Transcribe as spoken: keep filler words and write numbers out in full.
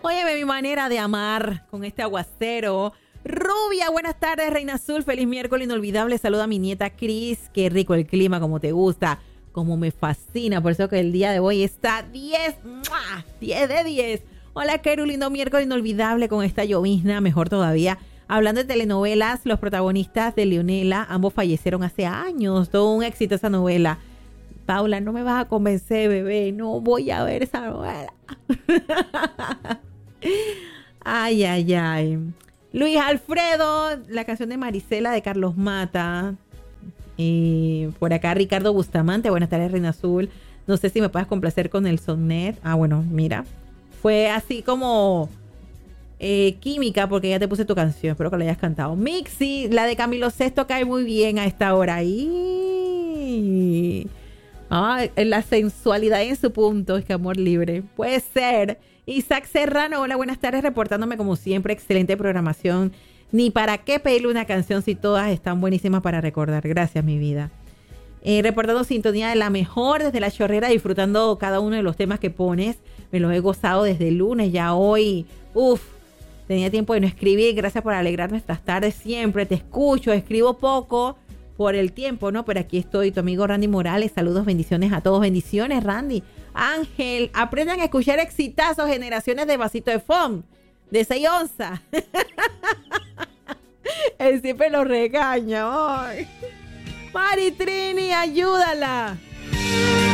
Óyeme, mi manera de amar con este aguacero. Rubia, buenas tardes, Reina Azul. Feliz miércoles inolvidable. Saluda a mi nieta Cris. Qué rico el clima, como te gusta, como me fascina. Por eso que el día de hoy está diez, ¡mua! diez de diez. Hola, Keru, lindo miércoles inolvidable con esta llovizna, mejor todavía. Hablando de telenovelas, los protagonistas de Leonela, ambos fallecieron hace años. Todo un éxito esa novela. Paula, no me vas a convencer, bebé. No voy a ver esa novela. Ay, ay, ay. Luis Alfredo, la canción de Marisela de Carlos Mata. Eh, por acá Ricardo Bustamante. Buenas tardes, Reina Azul. No sé si me puedes complacer con el Sonnet. Ah, bueno, mira. Fue así como eh, química porque ya te puse tu canción. Espero que la hayas cantado. Mixi, la de Camilo Sesto cae muy bien a esta hora. Ahí. Ah, la sensualidad en su punto. Es que amor libre. Puede ser. Isaac Serrano, hola, buenas tardes, reportándome como siempre, excelente programación. Ni para qué pedirle una canción si todas están buenísimas para recordar. Gracias, mi vida. Eh, reportando sintonía de la mejor desde la chorrera, disfrutando cada uno de los temas que pones. Me los he gozado desde el lunes, ya hoy. Uf, tenía tiempo de no escribir. Gracias por alegrar nuestras tardes siempre. Te escucho, escribo poco por el tiempo, ¿no? Pero aquí estoy, tu amigo Randy Morales. Saludos, bendiciones a todos. Bendiciones, Randy. Ángel, aprendan a escuchar exitazos, generaciones de vasito de foam, de seis onzas. Él siempre lo regaña. Ay. Mari Trini, ayúdala.